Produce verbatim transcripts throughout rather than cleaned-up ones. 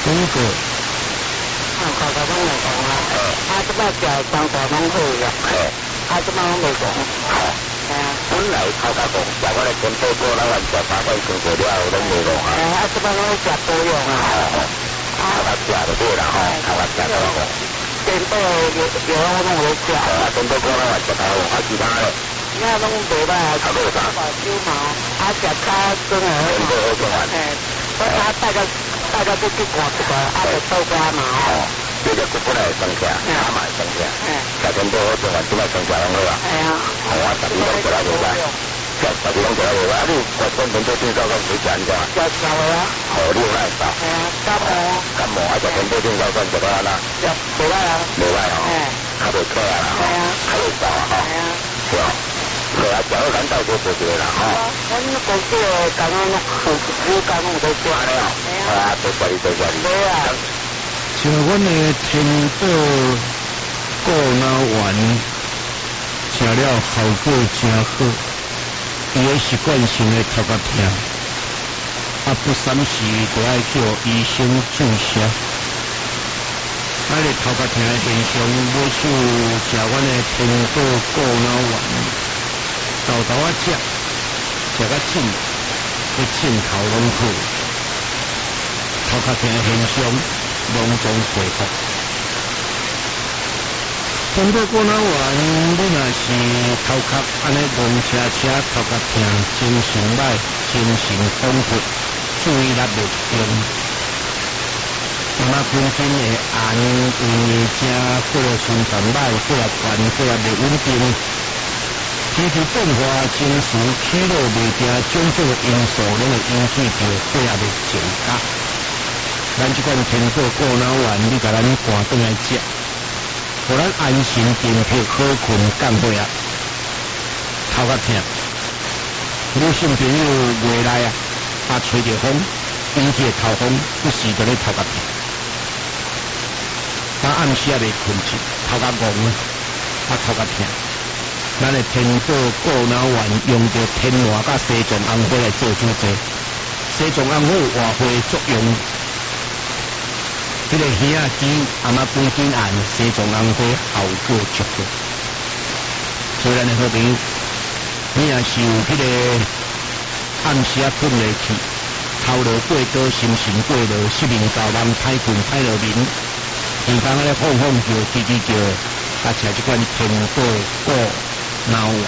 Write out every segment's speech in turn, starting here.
中国。 啊，大家拢来讲啊，啊，即摆食生大拢好呀，啊，即摆拢袂讲，系啊。 本来头家讲，食我哋天宝果咱还食八块水果了，拢袂讲啊。 哎，啊，即摆拢食保养啊。 头家食就对啦吼，头家食就好。 天宝有有我拢会食。 啊，天宝果咱还食头，啊其他咧。 那拢袂歹，啊， 头路啥？ 烧毛，啊，食较真诶。 天宝好种啊。 嘿，我他大家大家都去看这个，啊，就豆干嘛。 哦，这个骨本来生起，他嘛生起。嗯。食天宝好种啊，即摆生起拢好啊。 系啊。 我十二拢食了袂歹，食十二拢食了袂歹，你我讲天宝正早讲谁食安怎？ 食熟啊。 好，你有来食？ 系啊，感冒。 感冒啊，食天宝正早讲食到安怎？ 食袂歹啊。 袂歹哦。嘿。较袂渴啊啦，吼。系啊。较袂燥啊，吼。系啊。对哦。对啊，食好咱倒做做对啦，吼。 阮公司诶，刚刚有有刚有在做。 安尼哦。啊，多谢你，多谢你。 对啊。 像阮的天宝果脑丸，食了效果真好。伊个习惯性的头壳痛，啊不三时就爱叫医生注射。啊，个头壳痛的现象，要使食阮的天宝果脑丸，豆豆啊食，食甲浸，个浸头拢好，头壳痛的现象拢总恢复。天宝果脑丸，你若是头壳安尼懵车车，头壳痛，精神歹，精神恍惚，注意力袂定，那么本身的眼会正过了循环歹，过了烦，过了袂稳定，天气变化、情绪起落袂定，种种的因素拢会引起着血压的增加。咱即款天宝果脑丸，你甲咱赶转来食。互咱安心定魄，好困降血压，头壳痛。女性朋友月来啊，啊吹着风，引起头风，不时就咧头壳痛。啊暗时也袂困醒，头壳戆啊头壳痛。咱的天宝果脑丸用着天麻甲西藏红花来做主剂，西藏红花活花作用。这个耳仔机阿妈本身按西藏红花效果足够，所以咱的好朋友，你若是有迄个暗时啊困袂去，头落过高，心神过落，失眠搞人，歹困歹落眠，平常咧晃晃叫、叽叽叫，啊吃这款天宝果脑丸。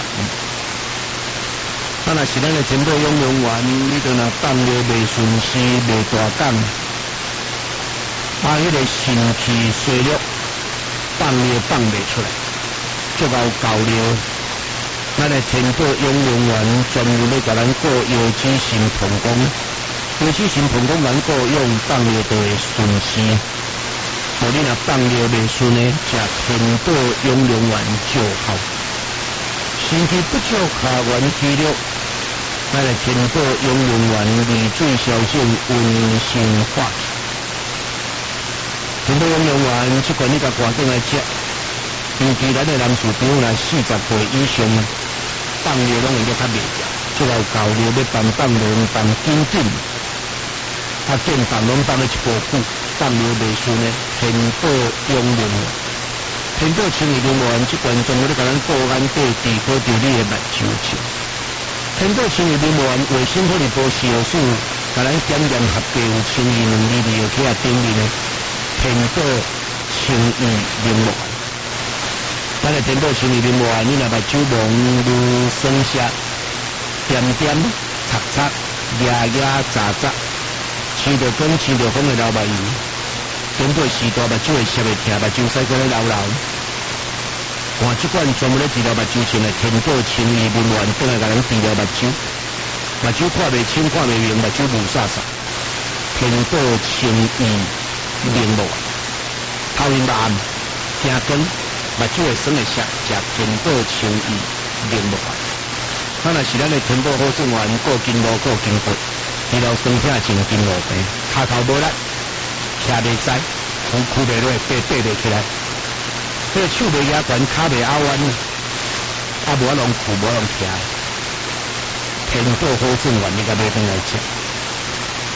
啊，若是咱的天宝养养丸，你都若放尿袂顺时，袂大讲。啊，迄个肾气衰弱，放尿放袂出来，足够够尿。咱的天宝养养丸专门要甲咱过腰子肾膀胱，腰子肾膀胱咱过用放尿就会顺时。无你若放尿袂顺呢，食天宝养养丸就好。肾气不足下元气弱，咱的天宝养养丸利水消肿，温肾化气。天宝养养丸，即款你甲赶紧来食。尤其咱的男士朋友若四十岁以上，放尿拢会叫较袂掉，足够够尿要放放量放紧紧，啊见放拢放咧一步久，放尿袂顺呢。天宝养养丸，天宝清热养丸，即款专门咧甲咱顾眼底治好着你的目睭症。天宝清热养丸，卫生福利部食药署甲咱检验合格有清热能力的，去啊顶面的。天宝清热灵丸，咱的天宝清热灵丸，你若目睭蒙如酸涩、点点、擦擦、压压、杂杂，青着光、青着风的流目睭，天宝时大目睭会涩会痛，目睭使过咧流流。换即款专门咧治疗目睭症的天宝清热灵丸，倒来甲咱治疗目睭，目睭看袂清、看袂明，目睭雾煞煞，天宝清热。灵丸，头晕目暗，惊光，目睭会酸会涩，食天宝清热灵丸。咱若是咱的天宝好种丸，过筋络过筋骨，疲劳酸痛症筋络病，骹头无力，徛袂知，躯躯袂落，爬爬袂起来，迄个手袂压悬，骹袂拗弯，啊无法拢扶，无法拢徛。天宝好种丸，你甲买返来食。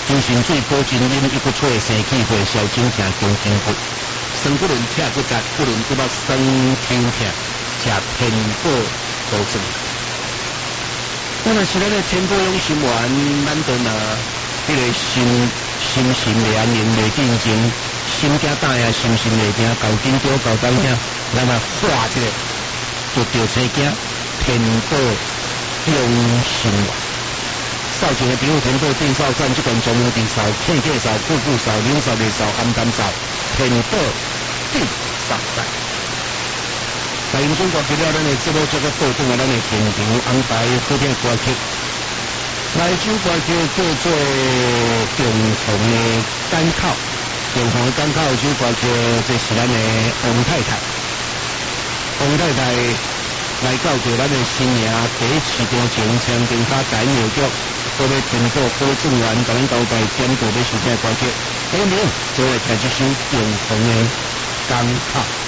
周神水保真饮，一骨出生气血，消肿疼强筋骨。酸骨轮疼骨节，骨轮骨肉酸抽疼，食天宝保证。那若是咱的天宝养心丸，咱就拿迄个心心神的安宁袂定情，心惊胆呀，心神袂惊，搞紧张搞担惊，咱啊化一个就着生惊天宝养心丸。少前的朋友，天宝定少站，即款专门治少、气血少、腹部少、尿少、尿少、肝胆少，天宝定少站。在因中国除了咱的节目这个报动啊，咱的现场安排好听歌曲，来首歌曲叫做《共同的甘口》，共同的甘口这首歌曲，这是咱的王太太，王太太来到着咱的新营第一市场前签订卡解药局，各位听过保证员，甲咱交代点播要收听歌曲，第一名就来听这首《共同的甘口》。